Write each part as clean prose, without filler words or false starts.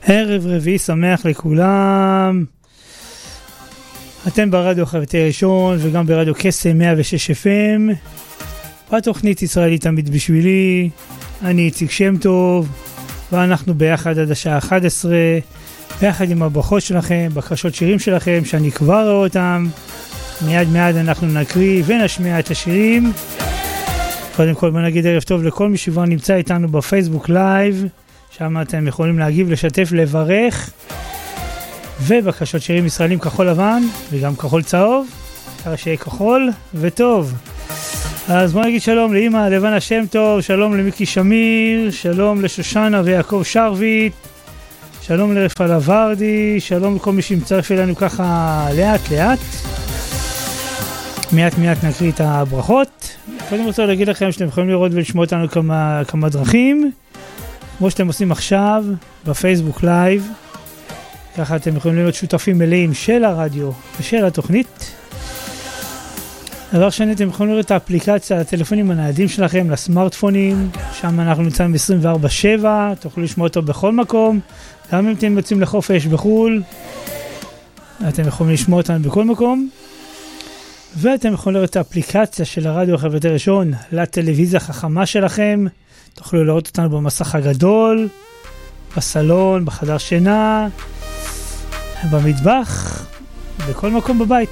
ערב רביעי שמח לכולם. אתם ברדיו חבטי ראשון וגם ברדיו קסם 106 FM. בתוכנית ישראלית תמיד בשבילי. אני איציק שם טוב, ואנחנו ביחד עד השעה 11, ביחד עם הברכות שלכם, בקשות שירים שלכם, שאני כבר רואה אותם. מיד אנחנו נקריא ונשמיע את השירים. קודם כל בוא נגיד ערב טוב לכל מי שכבר נמצא איתנו בפייסבוק לייב, שם אתם יכולים להגיב, לשתף, לברך, ובקשות שירים ישראלים כחול לבן וגם כחול צהוב, ככה שיהיה כחול וטוב. אז בוא נגיד שלום לאמא לבנה שם טוב, שלום למיקי שמיר, שלום לשושנה ויעקב שרביט, שלום לרפאלה ורדי, שלום לכל מי שמצטרף אלינו ככה לאט לאט. מיד נקריא את הברכות. קודם רוצה להגיד לכם שאתם יכולים לראות ולשמוע אותנו כמה דרכים, כמו שאתם עושים עכשיו בפייסבוק לייב, ככה אתם יכולים להיות שותפים מלאים של הרדיו ושל התוכנית. דבר שני, אתם יכולים לראות את האפליקציה לטלפונים הניידים שלכם, לסמארטפונים, שם אנחנו נמצאים 24/7, תוכלו לשמוע אותו בכל מקום, גם אם אתם יוצאים לחופש בחול, אתם יכולים לשמוע אותנו בכל מקום. ואתם יכולים לראות את האפליקציה של הרדיו חבטי ראשון לטלוויזיה החכמה שלכם, תוכלו לראות אותנו במסך הגדול, בסלון, בחדר שינה, במטבח, בכל מקום בבית.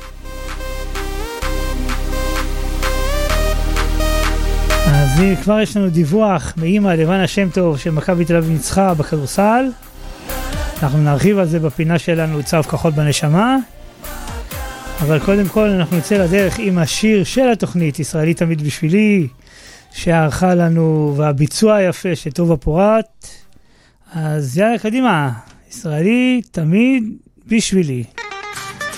אז כבר יש לנו דיווח מאמא לבנה שם טוב שמכבי תל אביב ניצחה בכדורסל. אנחנו נרחיב על זה בפינה שלנו צהוב כחול בנשמה. אבל קודם כל אנחנו נצא לדרך עם השיר של התוכנית ישראלית תמיד בשבילי, שערכה לנו, והביצוע היפה של טובה פורט. אז יאללה קדימה, ישראלי תמיד בשבילי.